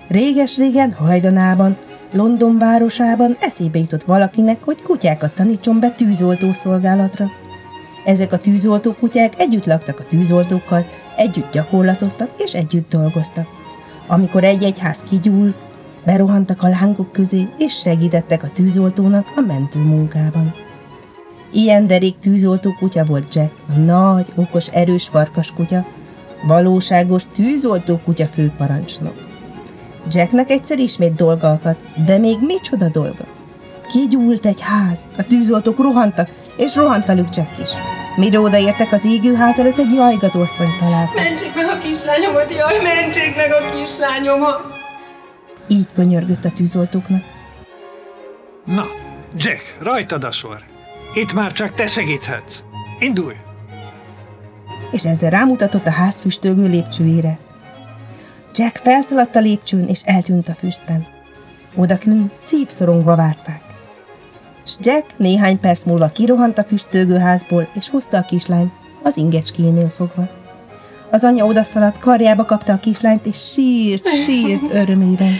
Réges-régen hajdanában, London városában eszébe jutott valakinek, hogy kutyákat tanítson be tűzoltó szolgálatra. Ezek a tűzoltó kutyák együtt laktak a tűzoltókkal, együtt gyakorlatoztak és együtt dolgoztak. Amikor egy-egy ház kigyúlt, berohantak a lángok közé, és segítettek a tűzoltónak a mentőmunkában. Ilyen derék tűzoltó kutya volt Jack, a nagy, okos, erős farkas kutya, valóságos tűzoltó kutya főparancsnok. Jacknek egyszer ismét dolga akadt, de még micsoda dolga. Kigyúlt egy ház, a tűzoltók rohantak, és rohant velük Jack is. Mire odaértek az égőház előtt, egy jajgató asszonyt találtak. Mentsék meg a kislányomat, jaj, mentsék meg a kislányomat! Így könyörgött a tűzoltóknak. Na, Jack, rajtad a sor. Itt már csak te segíthetsz. Indulj! És ezzel rámutatott a ház füstölgő lépcsőjére. Jack felszaladt a lépcsőn, és eltűnt a füstben. Odakün szívszorongva várták. S Jack néhány perc múlva kirohant a füstölgő házból, és hozta a kislányt, az ingecskéjénél fogva. Az anya odaszaladt, karjába kapta a kislányt, és sírt örömében.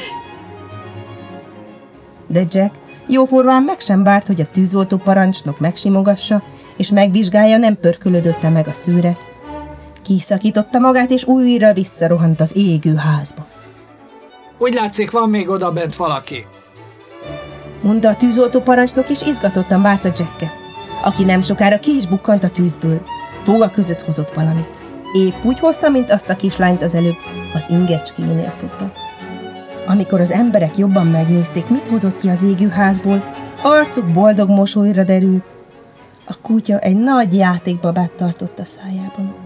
De Jack jóformán meg sem várt, hogy a tűzoltó parancsnok megsimogassa, és megvizsgálja, nem pörkölödött-e meg a szőre. Kiszakította magát, és újra visszarohant az égő házba. Úgy látszik, van még oda bent valaki, mondta a tűzoltó parancsnok, és izgatottan várta Jacket, aki nem sokára ki is bukkant a tűzből. Foga között hozott valamit. Épp úgy hozta, mint azt a kislányt az előbb, az ingecskéjénél fogva. Amikor az emberek jobban megnézték, mit hozott ki az égő házból, arcuk boldog mosolyra derült. A kutya egy nagy játékbabát tartott a szájában.